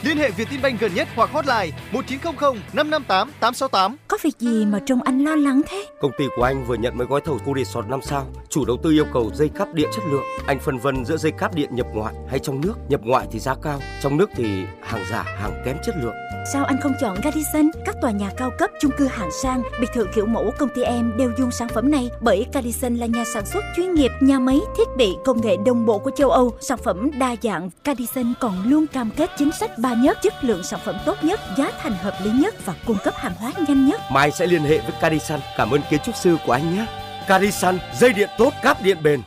Liên hệ Vietinbank gần nhất hoặc hotline 1900 558 868. Có việc gì mà trông anh lo lắng thế? Công ty của anh vừa nhận mấy gói thầu khu resort 5 sao. Chủ đầu tư yêu cầu dây cáp điện chất lượng. Anh phân vân giữa dây cáp điện nhập ngoại hay trong nước. Nhập ngoại thì giá cao, trong nước thì hàng giả, hàng kém chất lượng. Sao anh không chọn Radisson? Các tòa nhà cao cấp, chung cư hạng sang, biệt thự kiểu mẫu công ty em đều dùng sản phẩm này, bởi Radisson là nhà sản xuất chuyên nghiệp, nhà máy, thiết bị, công nghệ đồng bộ của châu Âu, sản phẩm đa dạng. Radisson còn luôn cam kết chính sách 3 nhất, chất lượng sản phẩm tốt nhất, giá thành hợp lý nhất và cung cấp hàng hóa nhanh nhất. Mai sẽ liên hệ với Radisson. Cảm ơn kiến trúc sư của anh nhé. Radisson, dây điện tốt, cáp điện bền.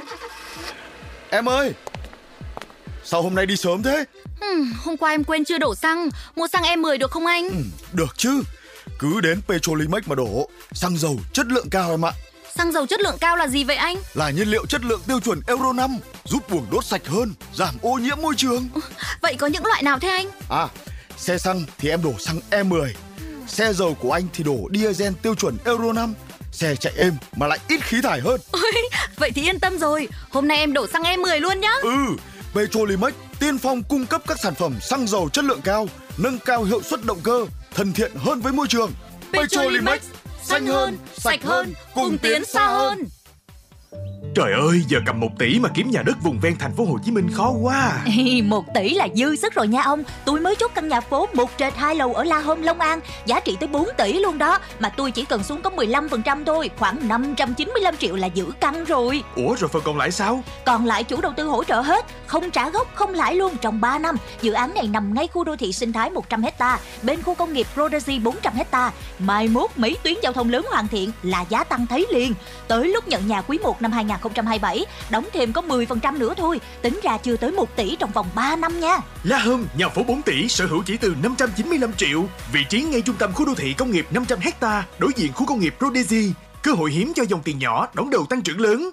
Em ơi, sao hôm nay đi sớm thế? Hôm qua em quên chưa đổ xăng. Mua xăng E10 được không anh? Được chứ. Cứ đến Petrolimex mà đổ. Xăng dầu chất lượng cao em ạ. Xăng dầu chất lượng cao là gì vậy anh? Là nhiên liệu chất lượng tiêu chuẩn Euro 5, giúp buồng đốt sạch hơn, giảm ô nhiễm môi trường. Vậy có những loại nào thế anh? Xe xăng thì em đổ xăng E10. Xe dầu của anh thì đổ diesel tiêu chuẩn Euro 5. Xe chạy êm mà lại ít khí thải hơn. Ôi, vậy thì yên tâm rồi. Hôm nay em đổ xăng E10 luôn nhá. Petrolimex tiên phong cung cấp các sản phẩm xăng dầu chất lượng cao, nâng cao hiệu suất động cơ, thân thiện hơn với môi trường. Petrolimex, xanh hơn, sạch hơn, cùng tiến xa hơn. Trời ơi, giờ cầm 1 tỷ mà kiếm nhà đất vùng ven thành phố Hồ Chí Minh khó quá. 1 tỷ là dư sức rồi nha ông. Tôi mới chốt căn nhà phố 1 trệt 2 lầu ở La Home, Long An, giá trị tới 4 tỷ luôn đó. Mà tôi chỉ cần xuống có 15% thôi, khoảng 595 triệu là giữ căn rồi. Ủa rồi phần còn lại sao? Còn lại chủ đầu tư hỗ trợ hết, không trả gốc, không lãi luôn trong 3 năm. Dự án này nằm ngay khu đô thị sinh thái 100 hecta, bên khu công nghiệp Rodazy 400 hecta. Mai mốt mấy tuyến giao thông lớn hoàn thiện là giá tăng thấy liền. Tới lúc nhận nhà quý 1 năm 2027, đóng thêm có 10% nữa thôi, tính ra chưa tới 1 tỷ trong vòng 3 năm nha. La Home, nhà phố 4 tỷ, sở hữu chỉ từ 595 triệu, vị trí ngay trung tâm khu đô thị công nghiệp 500 hecta, đối diện khu công nghiệp Rodazy. Cơ hội hiếm cho dòng tiền nhỏ, đón đầu tăng trưởng lớn.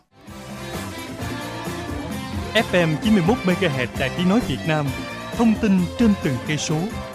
FM 91 MHz Đài Tiếng nói Việt Nam, thông tin trên từng cây số.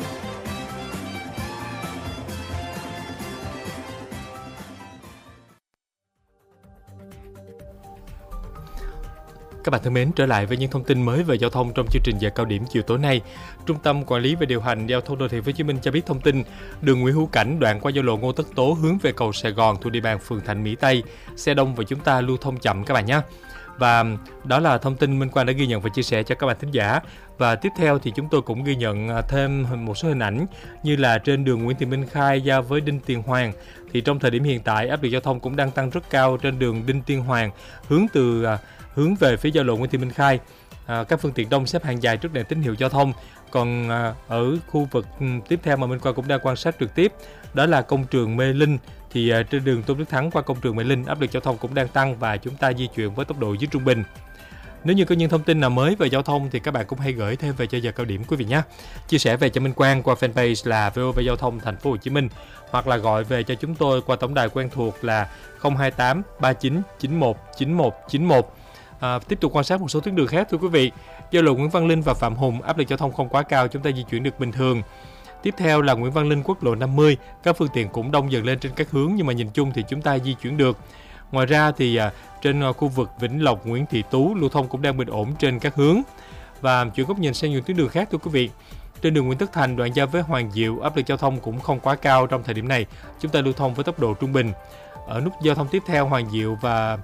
Các bạn thân mến, trở lại với những thông tin mới về giao thông trong chương trình giờ cao điểm chiều tối nay. Trung tâm Quản lý và Điều hành Giao thông Đô thị Hồ Chí Minh cho biết thông tin đường Nguyễn Hữu Cảnh đoạn qua giao lộ Ngô Tất Tố hướng về cầu Sài Gòn thuộc địa bàn phường Thạnh Mỹ Tây, xe đông và chúng ta lưu thông chậm các bạn nhé. Và đó là thông tin Minh Quang đã ghi nhận và chia sẻ cho các bạn thính giả. Và tiếp theo thì chúng tôi cũng ghi nhận thêm một số hình ảnh như là trên đường Nguyễn Thị Minh Khai giao với Đinh Tiên Hoàng. Thì trong thời điểm hiện tại áp lực giao thông cũng đang tăng rất cao trên đường Đinh Tiên Hoàng hướng về phía giao lộ Nguyễn Thị Minh Khai. Các phương tiện đông xếp hàng dài trước đèn tín hiệu giao thông. Còn ở khu vực tiếp theo mà Minh Quang cũng đang quan sát trực tiếp, đó là công trường Mê Linh. Thì trên đường Tôn Đức Thắng qua công trường Mê Linh, áp lực giao thông cũng đang tăng và chúng ta di chuyển với tốc độ dưới trung bình. Nếu như có những thông tin nào mới về giao thông thì các bạn cũng hãy gửi thêm về cho giờ cao điểm quý vị nhé. Chia sẻ về cho Minh Quang qua fanpage là VOV Giao thông Thành phố Hồ Chí Minh, hoặc là gọi về cho chúng tôi qua tổng đài quen thuộc là 028 39 91 91 91. Tiếp tục quan sát một số tuyến đường khác thưa quý vị. Giao lộ Nguyễn Văn Linh và Phạm Hùng, áp lực giao thông không quá cao, chúng ta di chuyển được bình thường. Tiếp theo là Nguyễn Văn Linh, quốc lộ 50, các phương tiện cũng đông dần lên trên các hướng nhưng mà nhìn chung thì chúng ta di chuyển được. Ngoài ra thì trên khu vực Vĩnh Lộc, Nguyễn Thị Tú, lưu thông cũng đang bình ổn trên các hướng. Và chuyển góc nhìn sang những tuyến đường khác thưa quý vị. Trên đường Nguyễn Tất Thành, đoạn giao với Hoàng Diệu, áp lực giao thông cũng không quá cao trong thời điểm này, chúng ta lưu thông với tốc độ trung bình. Ở nút giao thông tiếp theo Hoàng Diệu và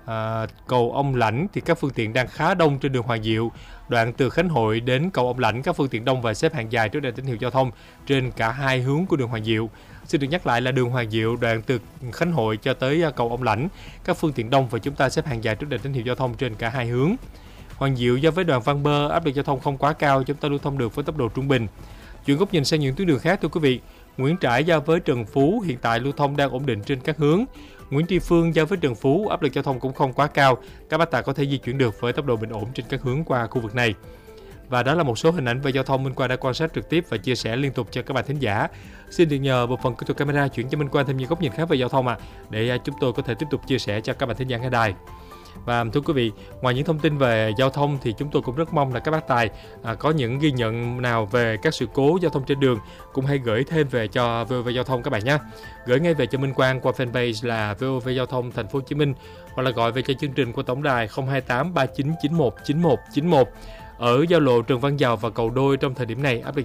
cầu Ông Lãnh thì các phương tiện đang khá đông trên đường Hoàng Diệu. Đoạn từ Khánh Hội đến cầu Ông Lãnh, các phương tiện đông và xếp hàng dài trước đèn tín hiệu giao thông trên cả hai hướng của đường Hoàng Diệu. Xin được nhắc lại là đường Hoàng Diệu đoạn từ Khánh Hội cho tới cầu Ông Lãnh, các phương tiện đông và chúng ta xếp hàng dài trước đèn tín hiệu giao thông trên cả hai hướng. Hoàng Diệu giao với đoạn Văn Bơ, áp lực giao thông không quá cao, chúng ta lưu thông được với tốc độ trung bình. Chuyển góc nhìn sang những tuyến đường khác thưa quý vị. Nguyễn Trãi giao với Trần Phú, hiện tại lưu thông đang ổn định trên các hướng. Nguyễn Tri Phương giao với Trần Phú, áp lực giao thông cũng không quá cao, các bác tài có thể di chuyển được với tốc độ bình ổn trên các hướng qua khu vực này. Và đó là một số hình ảnh về giao thông Minh Quang đã quan sát trực tiếp và chia sẻ liên tục cho các bạn thính giả. Xin được nhờ bộ phận kỹ thuật camera chuyển cho Minh Quang thêm những góc nhìn khác về giao thông để chúng tôi có thể tiếp tục chia sẻ cho các bạn thính giả nghe đài. Và thưa quý vị, ngoài những thông tin về giao thông thì chúng tôi cũng rất mong là các bác tài có những ghi nhận nào về các sự cố giao thông trên đường cũng hãy gửi thêm về cho VOV Giao thông các bạn nhé. Gửi ngay về cho Minh Quang qua fanpage là VOV Giao thông Thành phố Hồ Chí Minh, hoặc là gọi về cho chương trình qua tổng đài 028 39 91 91 91. Ở giao lộ Trần Văn Dầu và cầu Đôi trong thời điểm này áp lực